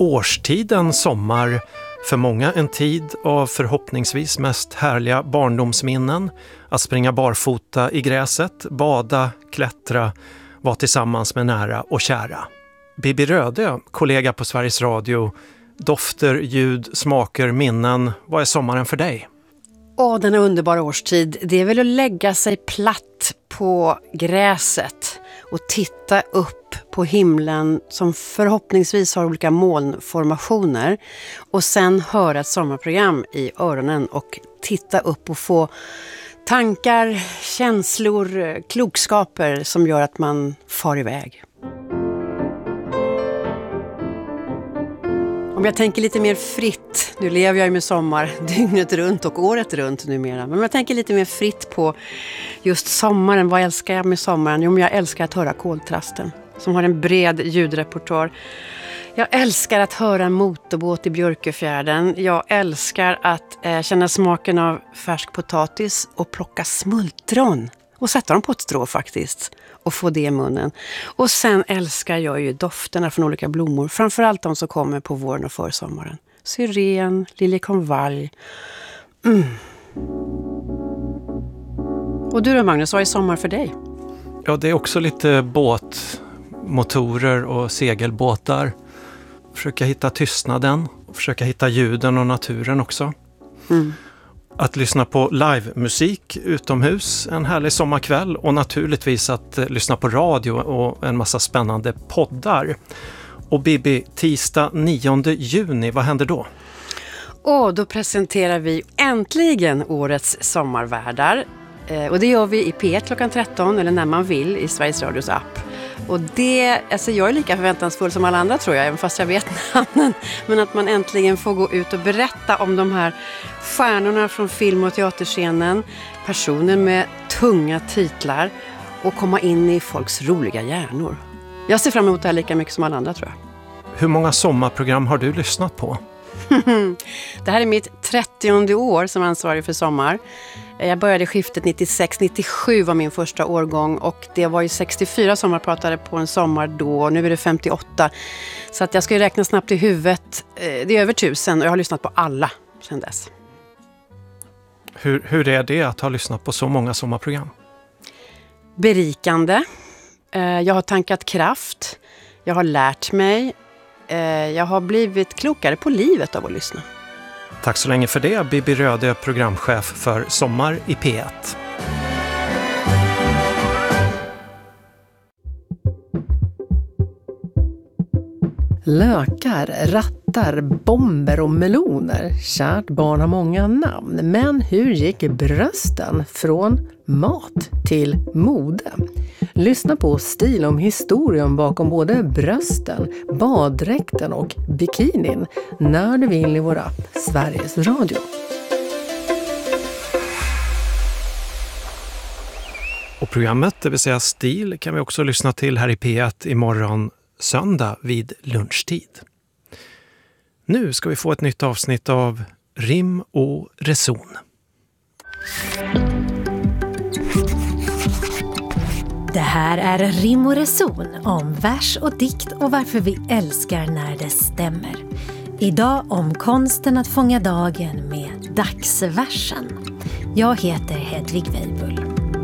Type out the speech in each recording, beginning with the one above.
årstiden sommar, för många en tid av förhoppningsvis mest härliga barndomsminnen. Att springa barfota i gräset, bada, klättra, vara tillsammans med nära och kära. Bibi Rödö, kollega på Sveriges Radio. Dofter, ljud, smaker, minnen. Vad är sommaren för dig? Denna underbara årstid, det är väl att lägga sig platt på gräset och titta upp på himlen som förhoppningsvis har olika molnformationer och sen höra ett sommarprogram i öronen och titta upp och få tankar, känslor, klokskaper som gör att man far iväg. Om jag tänker lite mer fritt, nu lever jag ju med sommar dygnet runt och året runt numera, men om jag tänker lite mer fritt på just sommaren, vad älskar jag med sommaren? Jo, jag älskar att höra koltrasten som har en bred ljudrepertoar. Jag älskar att höra en motorbåt i Björköfjärden. Jag älskar att känna smaken av färsk potatis och plocka smultron och sätta dem på ett strå faktiskt och få det i munnen. Och sen älskar jag ju dofterna från olika blommor, framförallt de som kommer på våren och försommaren. Syren, liljekonvalj. Och du då Magnus, vad är sommar för dig? Ja, det är också lite båtmotorer och segelbåtar. Försöka hitta tystnaden och försöka hitta ljuden och naturen också. Att lyssna på livemusik utomhus en härlig sommarkväll och naturligtvis att lyssna på radio och en massa spännande poddar. Och Bibi, tisdag 9 juni, vad händer då? Då presenterar vi äntligen årets sommarvärdar. Och det gör vi i P1 klockan 13 eller när man vill i Sveriges Radios app. Och det, alltså jag är lika förväntansfull som alla andra tror jag, även fast jag vet namnen. Men att man äntligen får gå ut och berätta om de här stjärnorna från film- och teaterscenen. Personer med tunga titlar och komma in i folks roliga hjärnor. Jag ser fram emot det här lika mycket som alla andra tror jag. Hur många sommarprogram har du lyssnat på? Det här är mitt 30:e år som ansvarig för sommar. Jag började skiftet 96-97 var min första årgång och det var ju 64 sommarpratare på en sommar då och nu är det 58. Så att jag ska ju räkna snabbt i huvudet. Det är över 1000 och jag har lyssnat på alla sedan dess. Hur är det att ha lyssnat på så många sommarprogram? Berikande. Jag har tankat kraft. Jag har lärt mig. Jag har blivit klokare på livet av att lyssna. Tack så länge för det, Bibi Rödö, programchef för Sommar i P1. Lökar, rattar, bomber och meloner. Kärt barn har många namn. Men hur gick brösten från mat till mode? Lyssna på stil om historien bakom både brösten, baddräkten och bikinin när du vill i vår app Sveriges Radio. Och programmet, det vill säga Stil, kan vi också lyssna till här i P1 imorgon söndag vid lunchtid. Nu ska vi få ett nytt avsnitt av Rim och Reson. Det här är Rim och Reson om vers och dikt och varför vi älskar när det stämmer. Idag om konsten att fånga dagen med dagsversen. Jag heter Hedvig Weibull.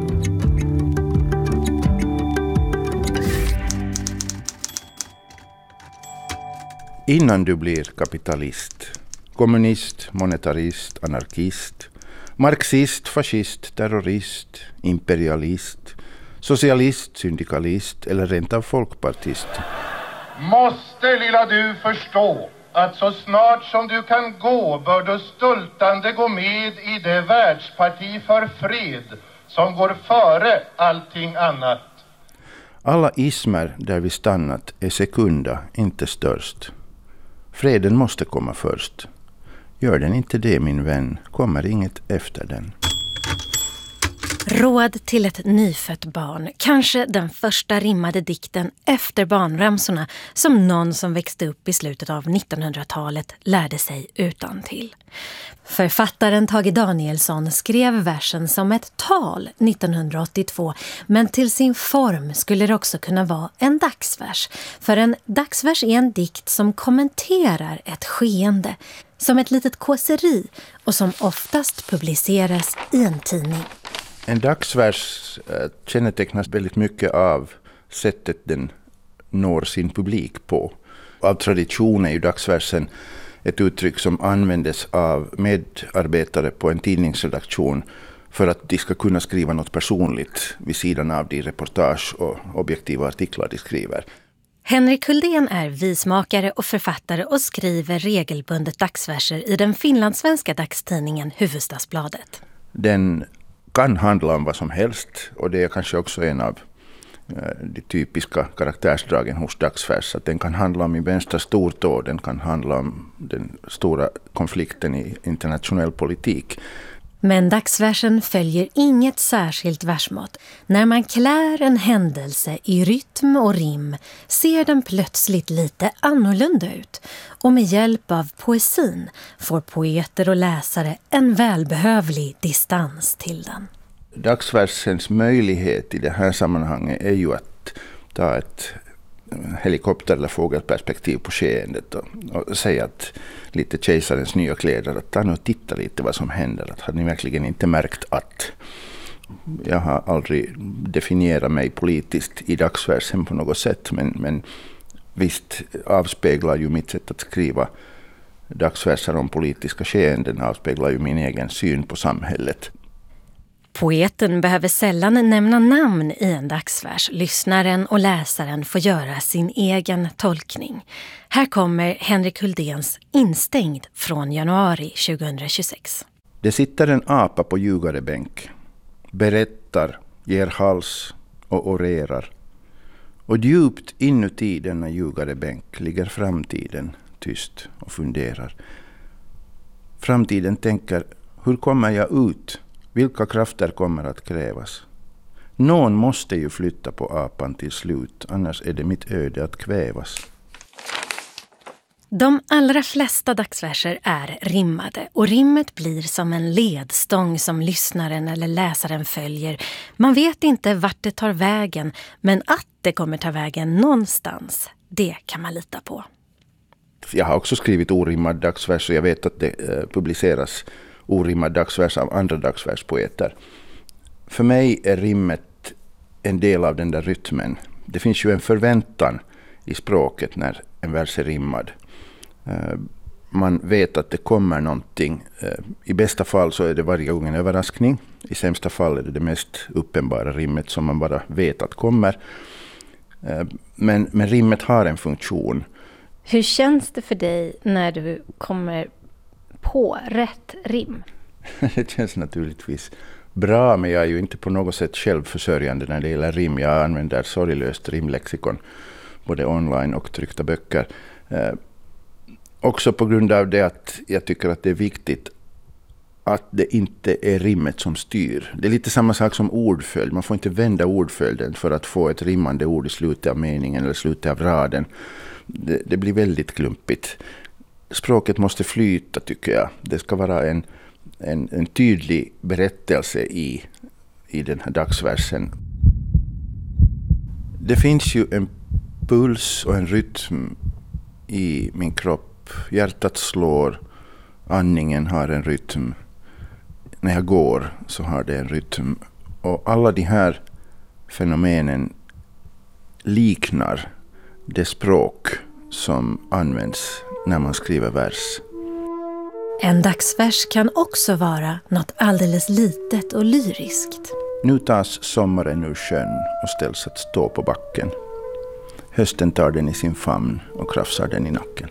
Innan du blir kapitalist, kommunist, monetarist, anarkist, marxist, fascist, terrorist, imperialist, socialist, syndikalist eller rent av folkpartist. Måste lilla du förstå att så snart som du kan gå bör du stultande gå med i det världsparti för fred som går före allting annat. Alla ismer där vi stannat är sekunda, inte störst. Freden måste komma först. Gör den inte det, min vän, kommer inget efter den. Råd till ett nyfött barn, kanske den första rimmade dikten efter barnramsorna som någon som växte upp i slutet av 1900-talet lärde sig utantill. Författaren Tage Danielsson skrev versen som ett tal 1982, men till sin form skulle det också kunna vara en dagsvers. För en dagsvers är en dikt som kommenterar ett skeende, som ett litet kåseri och som oftast publiceras i en tidning. En dagsvers kännetecknas väldigt mycket av sättet den når sin publik på. Av tradition är ju dagsversen ett uttryck som användes av medarbetare på en tidningsredaktion för att de ska kunna skriva något personligt vid sidan av de reportage och objektiva artiklar de skriver. Henrik Kuldén är vismakare och författare och skriver regelbundet dagsverser i den finlandssvenska dagstidningen Hufvudstadsbladet. Den kan handla om vad som helst, och det är kanske också en av de typiska karaktärsdragen hos dagsvers, att den kan handla om i vänstra stortå, den kan handla om den stora konflikten i internationell politik. Men dagsversen följer inget särskilt versmått. När man klär en händelse i rytm och rim ser den plötsligt lite annorlunda ut. Och med hjälp av poesin får poeter och läsare en välbehövlig distans till den. Dagsversens möjlighet i det här sammanhanget är ju att ta ett helikopter- eller fågelperspektiv på skeendet och säga att lite kejsarens nya kläder, att ta nu och titta lite vad som händer. Att har ni verkligen inte märkt att jag har aldrig definierat mig politiskt i dagsversen på något sätt, men visst avspeglar ju mitt sätt att skriva dagsverser om politiska skeenden, avspeglar ju min egen syn på samhället. Poeten behöver sällan nämna namn i en dagsvers. Lyssnaren och läsaren får göra sin egen tolkning. Här kommer Henrik Kuldéns Instängd från januari 2026. Det sitter en apa på ljugarebänk, berättar, ger hals och orerar. Och djupt inuti denna ljugarebänk ligger framtiden tyst och funderar. Framtiden tänker, hur kommer jag ut? Vilka krafter kommer att krävas? Någon måste ju flytta på apan till slut, annars är det mitt öde att kvävas. De allra flesta dagsverser är rimmade och rimmet blir som en ledstång som lyssnaren eller läsaren följer. Man vet inte vart det tar vägen, men att det kommer ta vägen någonstans, det kan man lita på. Jag har också skrivit orimmad dagsvers och jag vet att det publiceras orimmad dagsvers av andra dagsverspoeter. För mig är rimmet en del av den där rytmen. Det finns ju en förväntan i språket när en vers är rimmad. Man vet att det kommer någonting. I bästa fall så är det varje gång en överraskning. I sämsta fall är det mest uppenbara rimmet som man bara vet att kommer. Men rimmet har en funktion. Hur känns det för dig när du kommer på rätt rim? Det känns naturligtvis bra, men jag är ju inte på något sätt självförsörjande när det gäller rim. Jag använder sorglöst rimlexikon, både online och tryckta böcker. Också på grund av det att jag tycker att det är viktigt att det inte är rimmet som styr. Det är lite samma sak som ordföljd. Man får inte vända ordföljden för att få ett rimmande ord i slutet av meningen eller slutet av raden. Det blir väldigt klumpigt. Språket måste flyta, tycker jag. Det ska vara en tydlig berättelse i den här dagsversen. Det finns ju en puls och en rytm i min kropp. Hjärtat slår, andningen har en rytm. När jag går så har det en rytm. Och alla de här fenomenen liknar det språk som används när man skriver vers. En dagsvers kan också vara något alldeles litet och lyriskt. Nu tas sommaren ur sjön och ställs att stå på backen. Hösten tar den i sin famn och krafsar den i nacken.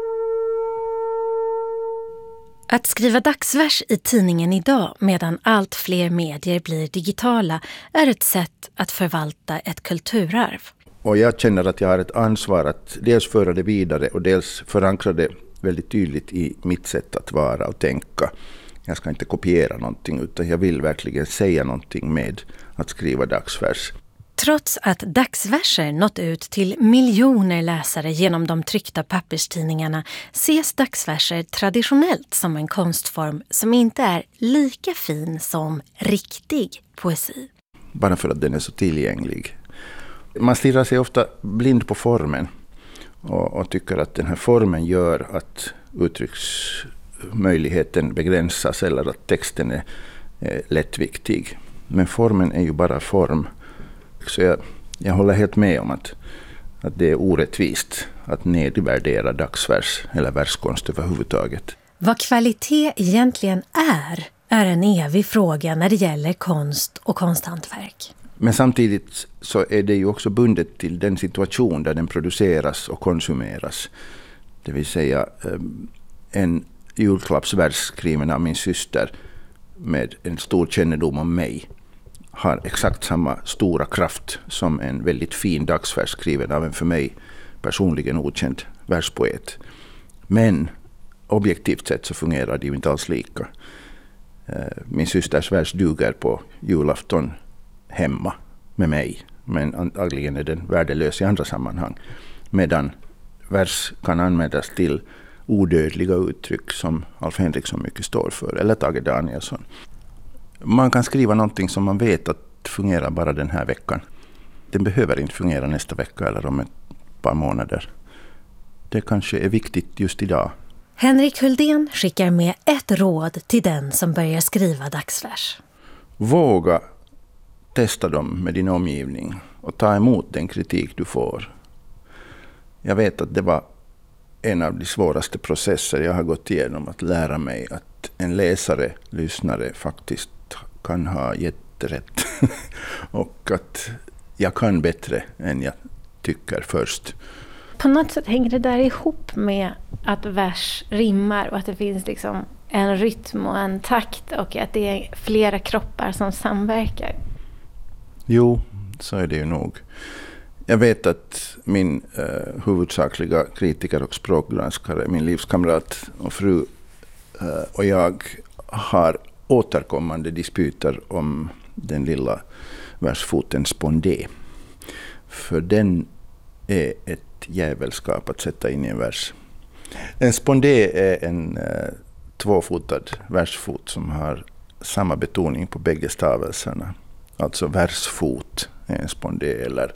Att skriva dagsvers i tidningen idag medan allt fler medier blir digitala är ett sätt att förvalta ett kulturarv. Och jag känner att jag har ett ansvar att dels föra det vidare och dels förankra det väldigt tydligt i mitt sätt att vara och tänka. Jag ska inte kopiera någonting, utan jag vill verkligen säga någonting med att skriva dagsvers. Trots att dagsverser nått ut till miljoner läsare genom de tryckta papperstidningarna ses dagsverser traditionellt som en konstform som inte är lika fin som riktig poesi. Bara för att den är så tillgänglig. Man stirrar sig ofta blind på formen och tycker att den här formen gör att uttrycksmöjligheten begränsas eller att texten är lättviktig. Men formen är ju bara form. Så jag håller helt med om att det är orättvist att nedvärdera dagsvers eller verskonst överhuvudtaget. Vad kvalitet egentligen är en evig fråga när det gäller konst och konsthantverk. Men samtidigt så är det ju också bundet till den situation där den produceras och konsumeras. Det vill säga en julklappsvers skriven av min syster med en stor kännedom om mig har exakt samma stora kraft som en väldigt fin dagsvers skriven av en för mig personligen okänd verspoet. Men objektivt sett så fungerar det ju inte alls lika. Min systers vers duger på julafton hemma med mig, men antagligen är den värdelös i andra sammanhang. Medan vers kan användas till odödliga uttryck som Alf Henriksson mycket står för, eller Tage Danielsson. Man kan skriva någonting som man vet att fungerar bara den här veckan. Den behöver inte fungera nästa vecka eller om ett par månader. Det kanske är viktigt just idag. Henrik Huldén skickar med ett råd till den som börjar skriva dagsvers. Våga testa dem med din omgivning och ta emot den kritik du får. Jag vet att det var en av de svåraste processer jag har gått igenom, att lära mig att en läsare, lyssnare faktiskt kan ha jätterätt och att jag kan bättre än jag tycker först. På något sätt hänger det där ihop med att vers rimmar och att det finns liksom en rytm och en takt och att det är flera kroppar som samverkar. Jo, så är det ju nog. Jag vet att min huvudsakliga kritiker och språkgranskare, min livskamrat och fru och jag har återkommande disputer om den lilla versfoten spondé. För den är ett jävelskap att sätta in i en vers. En spondé är en tvåfotad versfot som har samma betoning på bägge stavelserna. Alltså versfot är en spondé eller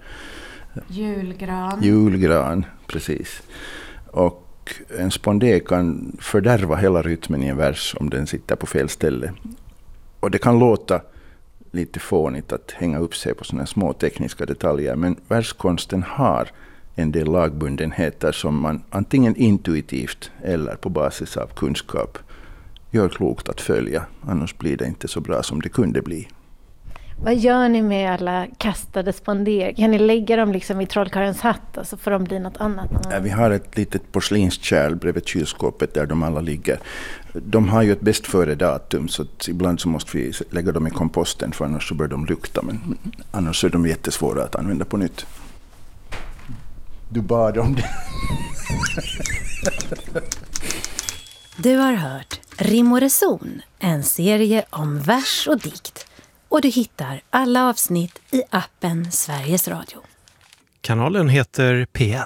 julgran, precis. Och en spondé kan fördärva hela rytmen i en vers om den sitter på fel ställe. Och det kan låta lite fånigt att hänga upp sig på sådana små tekniska detaljer, men verskonsten har en del lagbundenheter som man antingen intuitivt eller på basis av kunskap gör klokt att följa. Annars blir det inte så bra som det kunde bli. Vad gör ni med alla kastade spondéer? Kan ni lägga dem liksom i trollkarlens hatt och så får de bli något annat? Vi har ett litet porslinskärl bredvid kylskåpet där de alla ligger. De har ju ett bäst före datum, så att ibland så måste vi lägga dem i komposten för annars så bör de lukta. Men annars är de jättesvåra att använda på nytt. Du bad om det. Du har hört Rim och reson, en serie om vers och dikt. Och du hittar alla avsnitt i appen Sveriges Radio. Kanalen heter P1.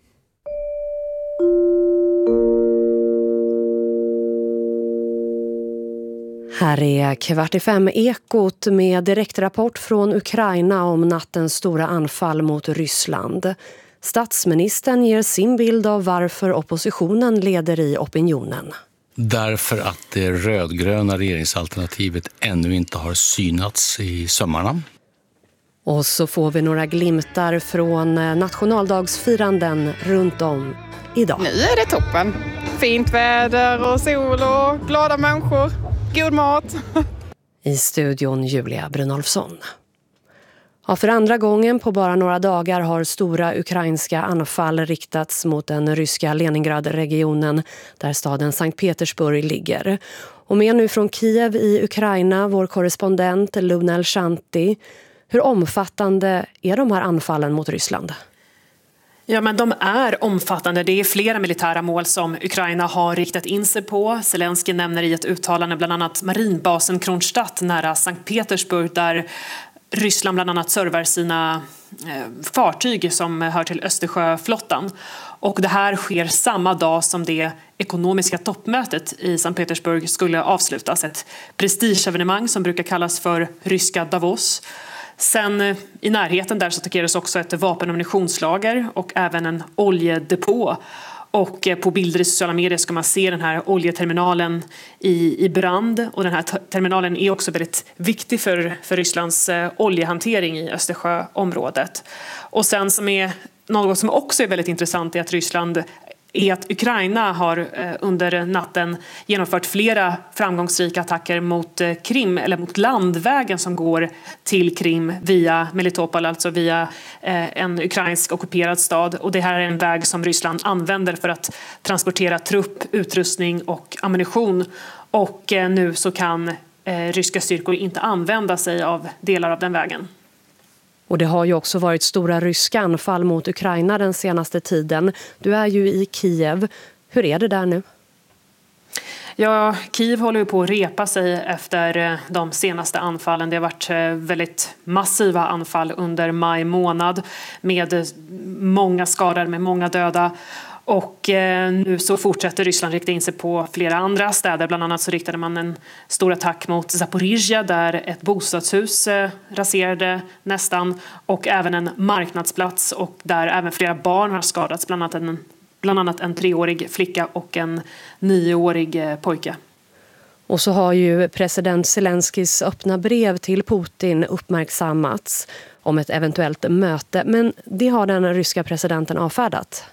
Här är 4:45 Ekot med direktrapport från Ukraina om nattens stora anfall mot Ryssland. Statsministern ger sin bild av varför oppositionen leder i opinionen. Därför att det rödgröna regeringsalternativet ännu inte har synats i sömmarna. Och så får vi några glimtar från nationaldagsfiranden runt om idag. Nu är det toppen. Fint väder och sol och glada människor. God mat. I studion Julia Brynolfsson. Ja, för andra gången på bara några dagar har stora ukrainska anfall riktats mot den ryska Leningradregionen där staden Sankt Petersburg ligger. Och med nu från Kiev i Ukraina, vår korrespondent Luna Elshanti. Hur omfattande är de här anfallen mot Ryssland? Ja, men de är omfattande. Det är flera militära mål som Ukraina har riktat in sig på. Zelensky nämner i ett uttalande bland annat marinbasen Kronstadt nära Sankt Petersburg där Ryssland bland annat servar sina fartyg som hör till Östersjöflottan. Och det här sker samma dag som det ekonomiska toppmötet i Sankt Petersburg skulle avslutas. Ett prestigeevenemang som brukar kallas för ryska Davos. Sen i närheten där så attackeras också ett vapen- och ammunitionslager och även en oljedepå. Och på bilder i sociala medier ska man se den här oljeterminalen i brand. Och den här terminalen är också väldigt viktig för Rysslands oljehantering i Östersjöområdet. Och sen som är något som också är väldigt intressant är att Ukraina har under natten genomfört flera framgångsrika attacker mot Krim, eller mot landvägen som går till Krim via Melitopol, alltså via en ukrainsk ockuperad stad. Och det här är en väg som Ryssland använder för att transportera trupp, utrustning och ammunition. Och nu så kan ryska styrkor inte använda sig av delar av den vägen. Och det har ju också varit stora ryska anfall mot Ukraina den senaste tiden. Du är ju i Kiev. Hur är det där nu? Ja, Kiev håller ju på att repa sig efter de senaste anfallen. Det har varit väldigt massiva anfall under maj månad med många skadade, med många döda. Och nu så fortsätter Ryssland rikta in sig på flera andra städer. Bland annat så riktade man en stor attack mot Zaporizjzja där ett bostadshus raserade nästan. Och även en marknadsplats och där även flera barn har skadats. Bland annat en 3-årig flicka och en 9-årig pojke. Och så har ju president Zelenskys öppna brev till Putin uppmärksammats om ett eventuellt möte. Men det har den ryska presidenten avfärdat.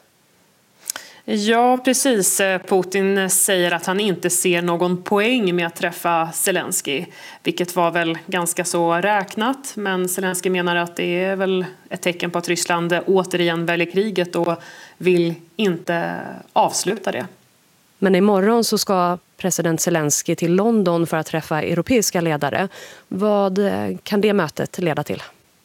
Ja, precis. Putin säger att han inte ser någon poäng med att träffa Zelensky, vilket var väl ganska så räknat. Men Zelensky menar att det är väl ett tecken på att Ryssland återigen väljer kriget och vill inte avsluta det. Men imorgon så ska president Zelensky till London för att träffa europeiska ledare. Vad kan det mötet leda till?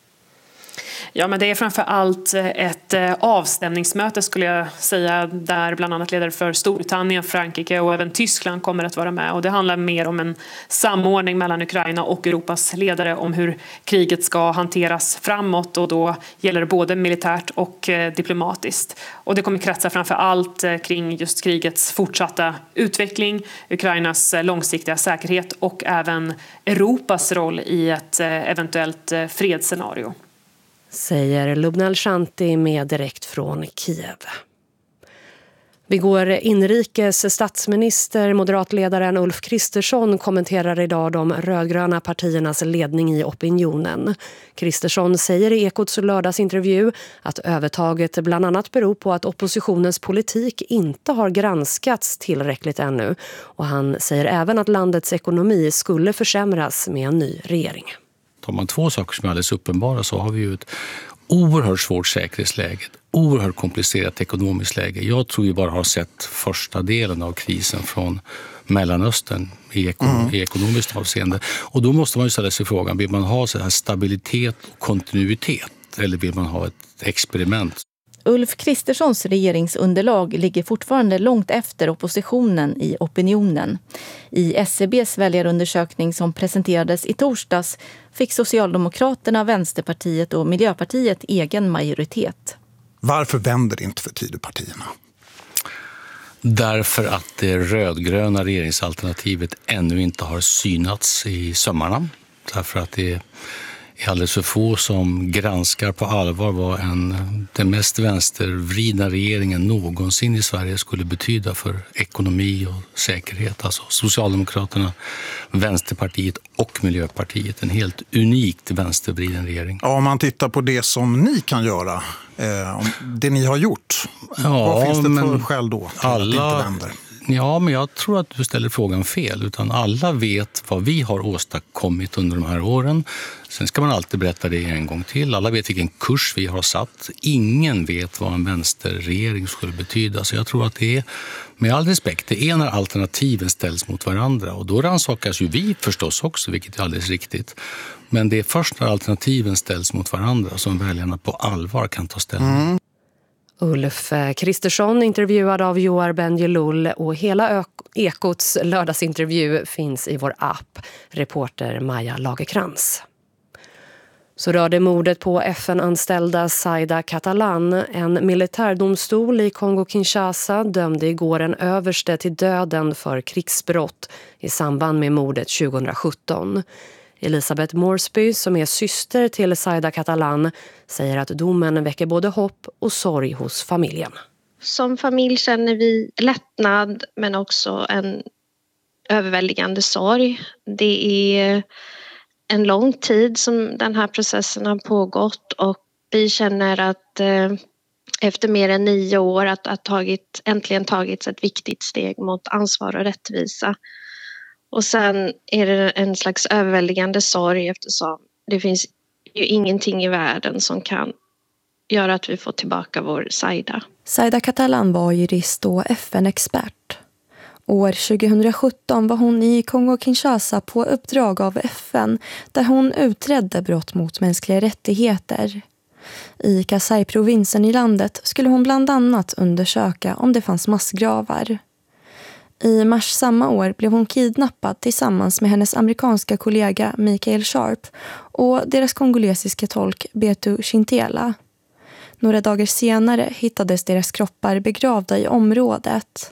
Ja, men det är framför allt ett avstämningsmöte skulle jag säga där bland annat ledare för Storbritannien, Frankrike och även Tyskland kommer att vara med. Och det handlar mer om en samordning mellan Ukraina och Europas ledare om hur kriget ska hanteras framåt och då gäller det både militärt och diplomatiskt. Och det kommer kretsa framför allt kring just krigets fortsatta utveckling, Ukrainas långsiktiga säkerhet och även Europas roll i ett eventuellt fredsscenario. Säger Lubna Al-Shanti med direkt från Kiev. Vi går inrikes. Statsminister, moderatledaren Ulf Kristersson kommenterar idag de rödgröna partiernas ledning i opinionen. Kristersson säger i Ekots lördagsintervju att övertaget bland annat beror på att oppositionens politik inte har granskats tillräckligt ännu. Och han säger även att landets ekonomi skulle försämras med en ny regering. Tar man två saker som är alldeles uppenbara så har vi ju ett oerhört svårt säkerhetsläge, ett oerhört komplicerat ekonomiskt läge. Jag tror vi bara har sett första delen av krisen från Mellanöstern i ekonomiskt avseende. Och då måste man ju ställa sig frågan, vill man ha så här stabilitet och kontinuitet eller vill man ha ett experiment? Ulf Kristerssons regeringsunderlag ligger fortfarande långt efter oppositionen i opinionen. I SCBs väljarundersökning som presenterades i torsdags fick Socialdemokraterna, Vänsterpartiet och Miljöpartiet egen majoritet. Varför vänder det inte för Tidöpartierna? Därför att det rödgröna regeringsalternativet ännu inte har synats i sömmarna. Därför att det är alldeles för få som granskar på allvar vad den mest vänstervridna regeringen någonsin i Sverige skulle betyda för ekonomi och säkerhet. Alltså Socialdemokraterna, Vänsterpartiet och Miljöpartiet. En helt unikt vänstervriden regering. Ja, om man tittar på det som ni kan göra, det ni har gjort. Ja, vad finns det för skäl då till att det inte vänder? Ja, men jag tror att du ställer frågan fel. Utan alla vet vad vi har åstadkommit under de här åren. Sen ska man alltid berätta det en gång till. Alla vet vilken kurs vi har satt. Ingen vet vad en vänsterregering skulle betyda. Så jag tror att det är, med all respekt, det är när alternativen ställs mot varandra. Och då rannsakas ju vi förstås också, vilket är alldeles riktigt. Men det är först när alternativen ställs mot varandra som väljarna på allvar kan ta ställning. Ulf Kristersson intervjuad av Joar Bendjelloul och hela Ekots lördagsintervju finns i vår app. Reporter Maja Lagerkrans. Så rörde mordet på FN-anställda Zaida Catalan. En militärdomstol i Kongo-Kinshasa dömde igår en överste till döden för krigsbrott i samband med mordet 2017. Elisabeth Moresby, som är syster till Zaida Catalan, säger att domen väcker både hopp och sorg hos familjen. Som familj känner vi lättnad men också en överväldigande sorg. Det är en lång tid som den här processen har pågått och vi känner att efter mer än 9 år att äntligen tagits ett viktigt steg mot ansvar och rättvisa. Och sen är det en slags överväldigande sorg eftersom det finns ju ingenting i världen som kan göra att vi får tillbaka vår Zaida. Zaida Catalan var jurist och FN-expert. År 2017 var hon i Kongo-Kinshasa på uppdrag av FN där hon utredde brott mot mänskliga rättigheter. I Kasai-provinsen i landet skulle hon bland annat undersöka om det fanns massgravar. I mars samma år blev hon kidnappad tillsammans med hennes amerikanska kollega Michael Sharp och deras kongolesiska tolk Betu Chintela. Några dagar senare hittades deras kroppar begravda i området.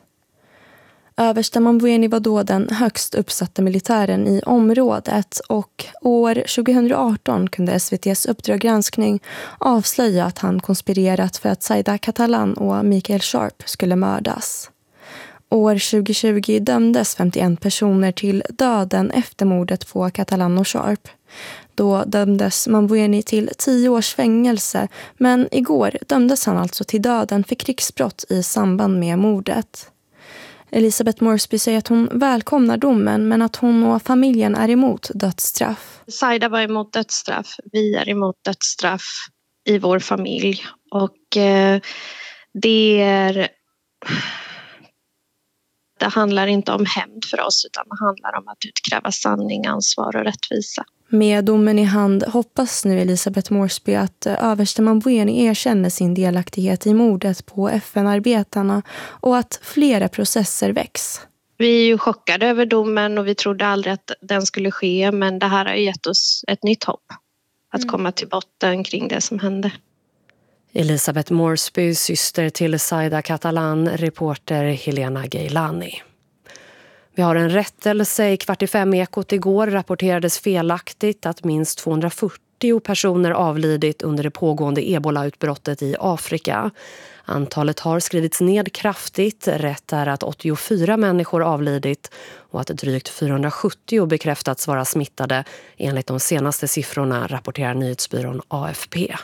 Överste Mambweni var då den högst uppsatta militären i området och år 2018 kunde SVT:s Uppdrag granskning avslöja att han konspirerat för att Zaida Catalan och Michael Sharp skulle mördas. År 2020 dömdes 51 personer till döden efter mordet på Catalan och Sharp. Då dömdes Mambweni till 10 års fängelse, men igår dömdes han alltså till döden för krigsbrott i samband med mordet. Elisabeth Moresby säger att hon välkomnar domen men att hon och familjen är emot dödsstraff. Zaida var emot dödsstraff, vi är emot dödsstraff i vår familj och det handlar inte om hämnd för oss utan det handlar om att utkräva sanning, ansvar och rättvisa. Med domen i hand hoppas nu Elisabeth Moresby att överste Mambweni erkänner sin delaktighet i mordet på FN-arbetarna och att flera processer väcks. Vi är ju chockade över domen och vi trodde aldrig att den skulle ske men det här har gett oss ett nytt hopp att komma till botten kring det som hände. Elisabeth Moresby, syster till Zaida Catalan, reporter Helena Geilani. Vi har en rättelse i 4:45 Ekot igår rapporterades felaktigt att minst 240 personer avlidit under det pågående Ebola-utbrottet i Afrika. Antalet har skrivits ned kraftigt, rätt är att 84 människor avlidit och att drygt 470 bekräftats vara smittade enligt de senaste siffrorna, rapporterar nyhetsbyrån AFP.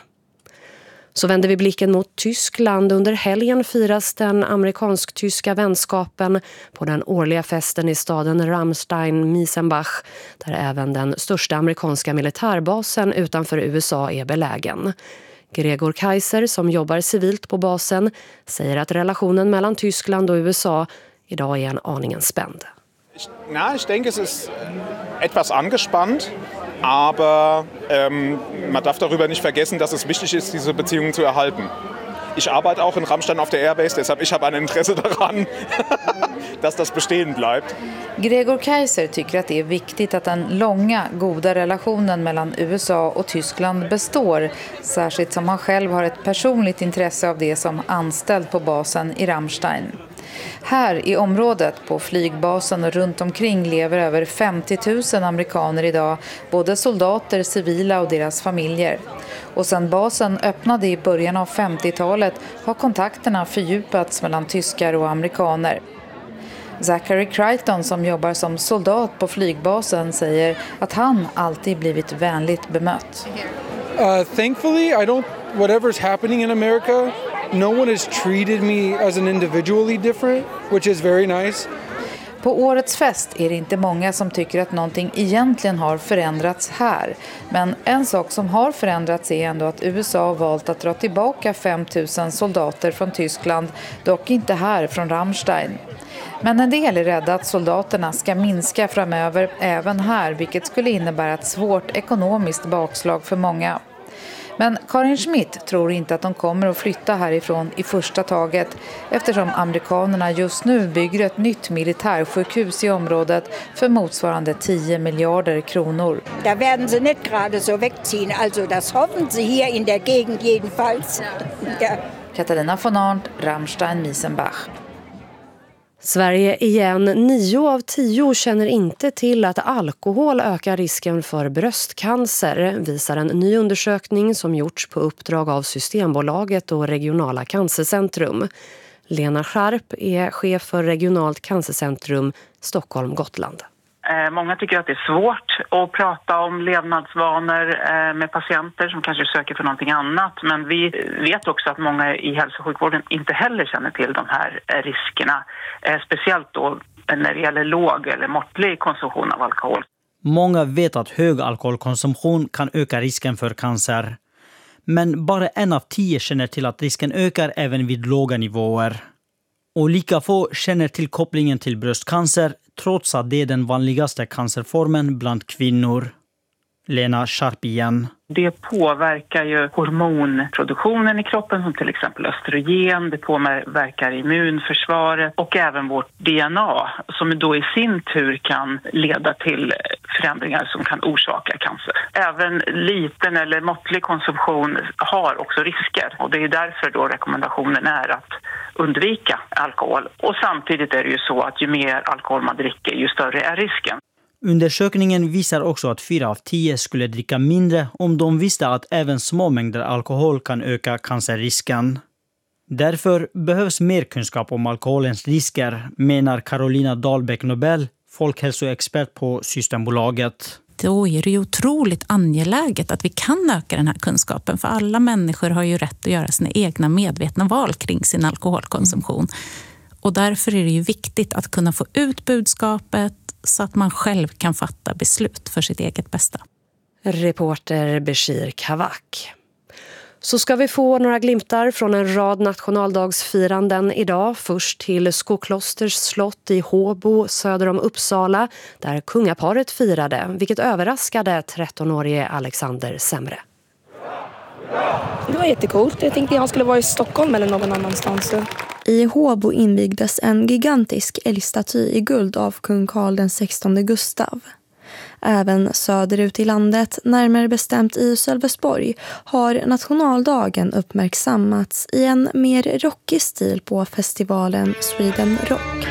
Så vänder vi blicken mot Tyskland. Under helgen firas den amerikansk-tyska vänskapen på den årliga festen i staden Ramstein-Miesenbach, där även den största amerikanska militärbasen utanför USA är belägen. Gregor Kaiser, som jobbar civilt på basen, säger att relationen mellan Tyskland och USA idag är en aningen spänd. Ich denke, es ist etwas angespannt. Aber man darf darüber nicht vergessen, dass es wichtig ist, diese Beziehungen zu erhalten. Ich arbeite auch in Ramstein auf der Airbase, deshalb ich habe ein Interesse daran, dass das bestehen bleibt. Gregor Kaiser tycker att det är viktigt att den långa, goda relationen mellan USA och Tyskland består, särskilt som han själv har ett personligt intresse av det som anställd på basen i Ramstein. Här i området på flygbasen och runt omkring lever över 50 000 amerikaner idag, både soldater, civila och deras familjer. Och sedan basen öppnade i början av 50-talet har kontakterna fördjupats mellan tyskar och amerikaner. Zachary Crichton, som jobbar som soldat på flygbasen, säger att han alltid blivit vänligt bemött. Thankfully, whatever's happening in America, no one has treated me as an individually different, which is very nice. På årets fest är det inte många som tycker att någonting egentligen har förändrats här. Men en sak som har förändrats är ändå att USA har valt att dra tillbaka 5 000 soldater från Tyskland, dock inte här från Ramstein. Men en del är rädda att soldaterna ska minska framöver även här, vilket skulle innebära ett svårt ekonomiskt bakslag för många. Men Karin Schmidt tror inte att de kommer att flytta härifrån i första taget eftersom amerikanerna just nu bygger ett nytt militärsjukhus i området för motsvarande 10 miljarder kronor. Där werden sie nicht gerade så wegziehen, alltså das hoffen sie hier in der Gegend jedenfalls. Ja. Katarina von Arndt, Rammstein-Miesenbach. Sverige igen. 9 av 10 känner inte till att alkohol ökar risken för bröstcancer, visar en ny undersökning som gjorts på uppdrag av Systembolaget och regionala cancercentrum. Lena Scharp är chef för regionalt cancercentrum Stockholm-Gotland. Många tycker att det är svårt att prata om levnadsvanor med patienter som kanske söker för någonting annat. Men vi vet också att många i hälso- och sjukvården inte heller känner till de här riskerna. Speciellt då när det gäller låg eller måttlig konsumtion av alkohol. Många vet att hög alkoholkonsumtion kan öka risken för cancer. Men bara 1 av 10 känner till att risken ökar även vid låga nivåer. Och lika få känner till kopplingen till bröstcancer trots att det är den vanligaste cancerformen bland kvinnor. Lena Scharp igen. Det påverkar ju hormonproduktionen i kroppen som till exempel östrogen. Det påverkar immunförsvaret och även vårt DNA som då i sin tur kan leda till förändringar som kan orsaka cancer. Även liten eller måttlig konsumtion har också risker och det är därför då rekommendationen är att undvika alkohol. Och samtidigt är det ju så att ju mer alkohol man dricker ju större är risken. Undersökningen visar också att 4 av 10 skulle dricka mindre om de visste att även små mängder alkohol kan öka cancerrisken. Därför behövs mer kunskap om alkoholens risker, menar Carolina Dahlbäck Nobel, folkhälsoexpert på Systembolaget. Då är det ju otroligt angeläget att vi kan öka den här kunskapen, för alla människor har ju rätt att göra sina egna medvetna val kring sin alkoholkonsumtion. Och därför är det ju viktigt att kunna få ut budskapet så att man själv kan fatta beslut för sitt eget bästa. Reporter Beshir Kavak. Så ska vi få några glimtar från en rad nationaldagsfiranden idag. Först till Skoklosters slott i Håbo söder om Uppsala där kungaparet firade, vilket överraskade 13-årige Alexander Semre. Det var jättecoolt. Jag tänkte att han skulle vara i Stockholm eller någon annanstans. I Håbo invigdes en gigantisk älgstaty i guld av kung Carl den 16 Gustav. Även söderut i landet, närmare bestämt i Sölvesborg, har nationaldagen uppmärksammats i en mer rockig stil på festivalen Sweden Rock.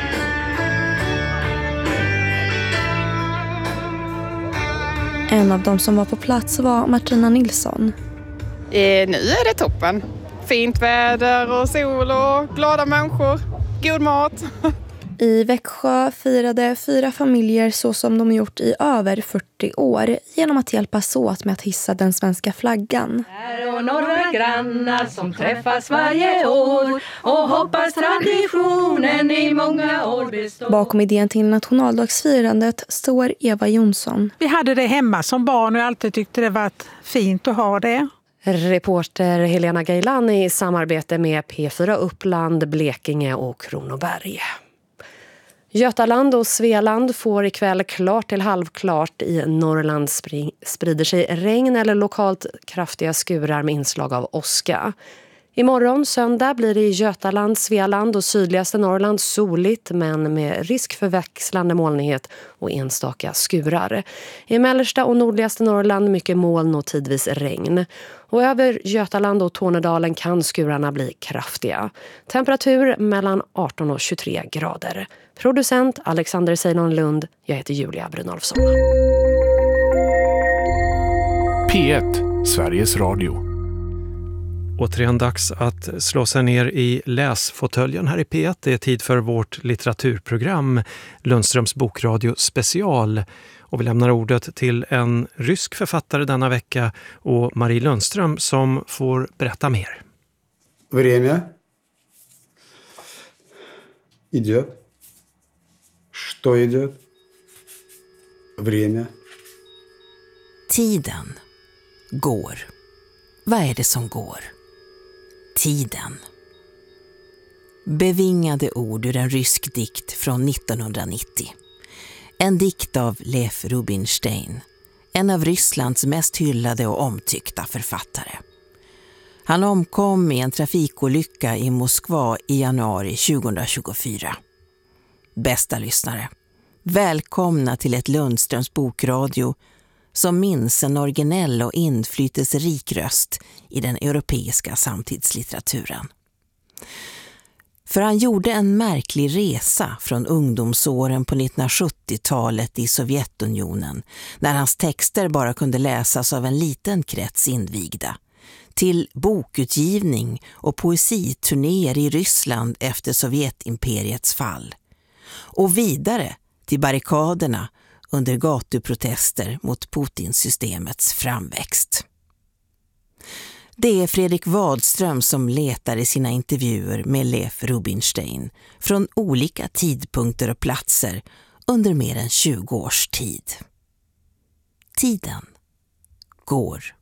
En av dem som var på plats var Martina Nilsson. Nu är det toppen. Fint väder och sol och glada människor. God mat. I Växjö firade 4 familjer så som de gjort i över 40 år genom att hjälpas åt med att hissa den svenska flaggan. Här och några grannar som träffas varje år och hoppas traditionen i många år består. Bakom idén till nationaldagsfirandet står Eva Jonsson. Vi hade det hemma som barn och jag alltid tyckte det var fint att ha det. Reporter Helena Gailani i samarbete med P4 Uppland, Blekinge och Kronoberg. Götaland och Svealand får ikväll klart till halvklart. I Norrland sprider sig regn eller lokalt kraftiga skurar med inslag av åska. Imorgon söndag blir det i Götaland, Svealand och sydligaste Norrland soligt men med risk för växlande molnighet och enstaka skurar. I mellersta och nordligaste Norrland mycket moln och tidvis regn. Och över Götaland och Tornedalen kan skurarna bli kraftiga. Temperatur mellan 18 och 23 grader. Producent Alexander Seinon Lund. Jag heter Julia Brynolfsson. P1, Sveriges Radio. Återigen dags att slå sig ner i läsfåtöljen här i P1. Det är tid för vårt litteraturprogram Lundströms bokradio special. Och vi lämnar ordet till en rysk författare denna vecka och Marie Lundström som får berätta mer. Время идет. Что идет? Время. Tiden går. Vad är det som går? Tiden. Bevingade ord ur en rysk dikt från 1990. En dikt av Lev Rubinstein, en av Rysslands mest hyllade och omtyckta författare. Han omkom i en trafikolycka i Moskva i januari 2024. Bästa lyssnare, välkomna till ett Lundströms bokradio som minns en originell och inflytelserik röst i den europeiska samtidslitteraturen. För han gjorde en märklig resa från ungdomsåren på 1970-talet i Sovjetunionen, när hans texter bara kunde läsas av en liten krets invigda, till bokutgivning och poesiturnéer i Ryssland efter Sovjetimperiets fall, och vidare till barrikaderna under gatuprotester mot Putinsystemets framväxt. Det är Fredrik Wadström som letar i sina intervjuer med Lev Rubinstein från olika tidpunkter och platser under mer än 20 års tid. Tiden går.